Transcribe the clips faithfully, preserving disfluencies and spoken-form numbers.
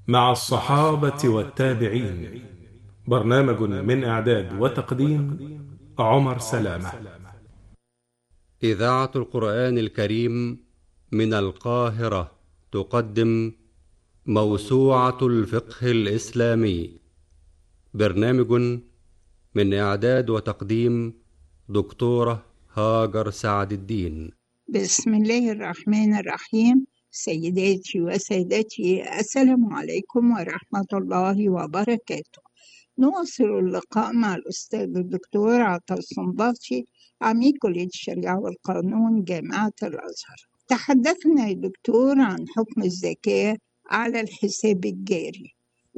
مع الصحابة والتابعين. برنامج من إعداد وتقديم عمر سلامة. إذاعة القرآن الكريم من القاهرة تقدم موسوعة الفقه الإسلامي. برنامج من إعداد وتقديم دكتورة هاجر سعد الدين. بسم الله الرحمن الرحيم. سيداتي وسادتي، السلام عليكم ورحمة الله وبركاته. نواصل اللقاء مع الأستاذ الدكتور عطا الصنباطي، عميد كلية الشريعة والقانون جامعة الأزهر. تحدثنا يا دكتور عن حكم الزكاة على الحساب الجاري،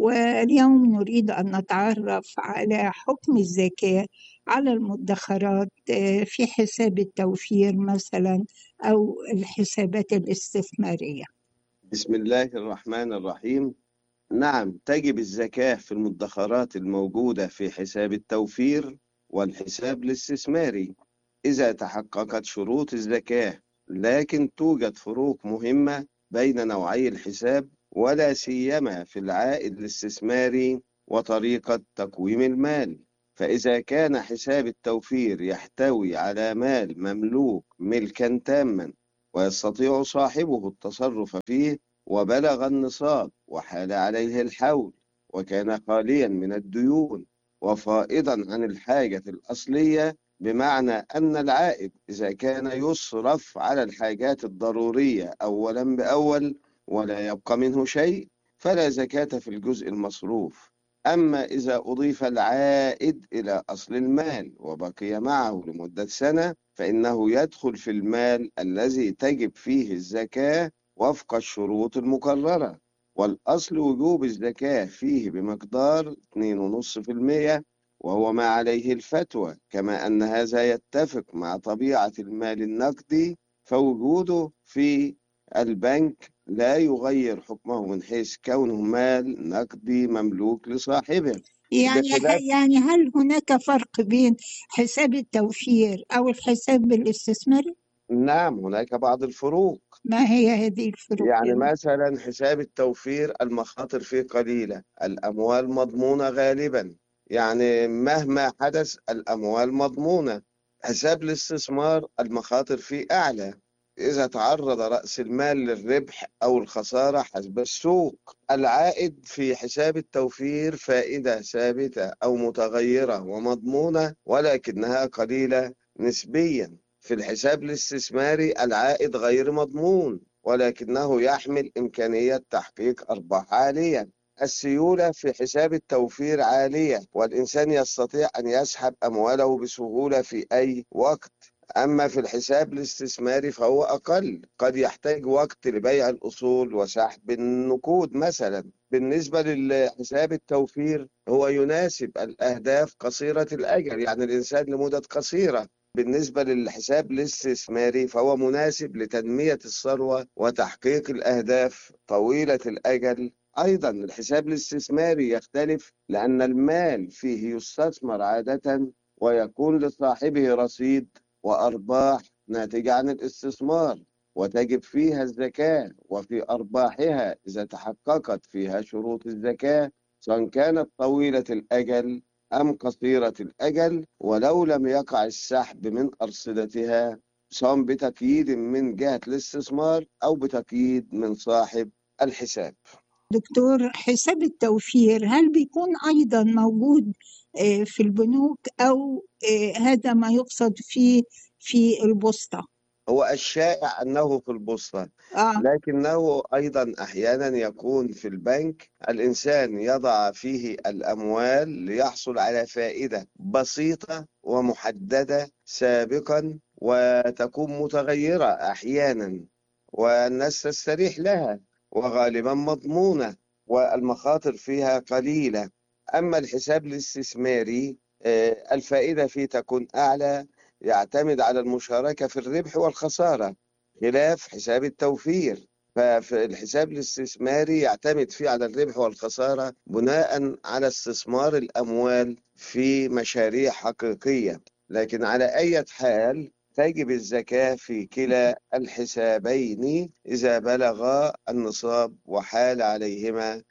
واليوم نريد أن نتعرف على حكم الزكاة على المدخرات في حساب التوفير مثلا أو الحسابات الاستثمارية. بسم الله الرحمن الرحيم. نعم، تجب الزكاة في المدخرات الموجودة في حساب التوفير والحساب الاستثماري إذا تحققت شروط الزكاة، لكن توجد فروق مهمة بين نوعي الحساب، ولا سيما في العائد الاستثماري وطريقة تقويم المال. فإذا كان حساب التوفير يحتوي على مال مملوك ملكا تاما ويستطيع صاحبه التصرف فيه وبلغ النصاب وحال عليه الحول وكان خاليا من الديون وفائضا عن الحاجة الأصلية، بمعنى أن العائد إذا كان يصرف على الحاجات الضرورية أولا بأول ولا يبقى منه شيء، فلا زكاة في الجزء المصروف. أما إذا أضيف العائد إلى أصل المال وبقي معه لمدة سنة، فإنه يدخل في المال الذي تجب فيه الزكاة وفق الشروط المقررة. والأصل وجوب الزكاة فيه بمقدار اثنين فاصلة خمسة بالمئة، وهو ما عليه الفتوى، كما أن هذا يتفق مع طبيعة المال النقدي، فوجوده في البنك لا يغير حكمه من حيث كونه مال نقدي مملوك لصاحبه، يعني بخلاف. يعني هل هناك فرق بين حساب التوفير أو الحساب الاستثماري؟ نعم، هناك بعض الفروق. ما هي هذه الفروق يعني يا دكتور؟ مثلا حساب التوفير المخاطر فيه قليلة، الأموال مضمونة غالبا، يعني مهما حدث الأموال مضمونة. حساب الاستثمار المخاطر فيه أعلى، إذا تعرض رأس المال للربح أو الخسارة حسب السوق. العائد في حساب التوفير فائدة ثابتة أو متغيرة ومضمونة، ولكنها قليلة نسبيا. في الحساب الاستثماري العائد غير مضمون، ولكنه يحمل إمكانية تحقيق أرباح عالية. السيولة في حساب التوفير عالية، والإنسان يستطيع أن يسحب أمواله بسهولة في أي وقت. أما في الحساب الاستثماري فهو أقل، قد يحتاج وقت لبيع الأصول وسحب النقود مثلا. بالنسبة للحساب التوفير هو يناسب الأهداف قصيرة الأجل، يعني الإنسان لمدة قصيرة. بالنسبة للحساب الاستثماري فهو مناسب لتنمية الثروة وتحقيق الأهداف طويلة الأجل. أيضا الحساب الاستثماري يختلف لأن المال فيه يستثمر عادة ويكون لصاحبه رصيد وأرباح ناتجة عن الاستثمار، وتجب فيها الزكاة، وفي أرباحها إذا تحققت فيها شروط الزكاة، سواء كانت طويلة الأجل أم قصيرة الأجل، ولو لم يقع السحب من أرصدتها، سواء بتقييد من جهة الاستثمار أو بتقييد من صاحب الحساب. دكتور، حساب التوفير هل بيكون أيضا موجود آه، في البنوك أو آه، هذا ما يقصد فيه في البوسطة؟ هو الشائع أنه في البوسطة، آه. لكنه أيضا أحيانا يكون في البنك. الإنسان يضع فيه الأموال ليحصل على فائدة بسيطة ومحددة سابقا، وتكون متغيرة أحيانا والناس تستريح لها، وغالبا مضمونة والمخاطر فيها قليلة. أما الحساب الاستثماري آه، الفائدة فيه تكون أعلى، يعتمد على المشاركة في الربح والخسارة، خلاف حساب التوفير. ففي الحساب الاستثماري يعتمد فيه على الربح والخسارة بناء على استثمار الأموال في مشاريع حقيقية. لكن على أي حال تجب الزكاة في كلا الحسابين إذا بلغا النصاب وحال عليهما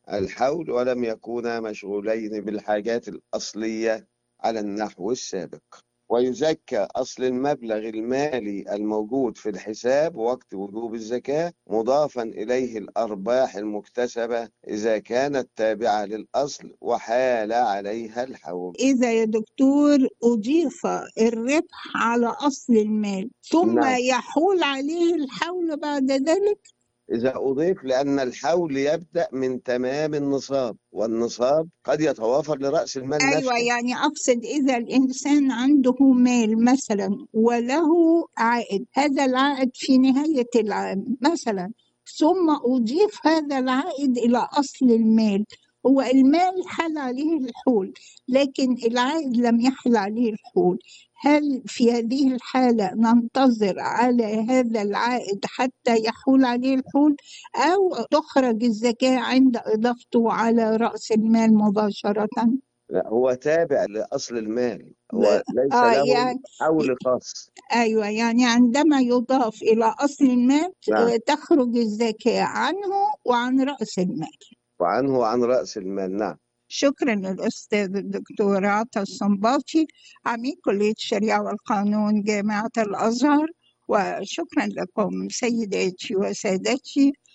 الحول ولم يكونا مشغولين بالحاجات الأصلية على النحو السابق. ويزكى أصل المبلغ المالي الموجود في الحساب وقت وجوب الزكاة مضافا إليه الأرباح المكتسبة إذا كانت تابعة للأصل وحال عليها الحول. إذا يا دكتور أضيف الربح على أصل المال ثم نعم. يحول عليه الحول بعد ذلك؟ إذا أضيف، لأن الحول يبدأ من تمام النصاب، والنصاب قد يتوافر لرأس المال أيوة نفسه. يعني أقصد إذا الإنسان عنده مال مثلا وله عائد، هذا العائد في نهاية العام مثلا، ثم أضيف هذا العائد إلى أصل المال، هو المال حل عليه الحول لكن العائد لم يحل عليه الحول، هل في هذه الحالة ننتظر على هذا العائد حتى يحول عليه الحول أو تخرج الزكاة عند إضافته على رأس المال مباشرة؟ لا، هو تابع لأصل المال، هو ليس آه له يعني حول خاص. أيوة يعني عندما يضاف إلى أصل المال نعم. آه، تخرج الزكاة عنه وعن رأس المال. وعنه وعن رأس المال. نعم. شكرا للأستاذ الدكتور عطا الصنباطي عميد كلية الشريعة والقانون جامعة الأزهر، وشكرا لكم سيداتي وسادتي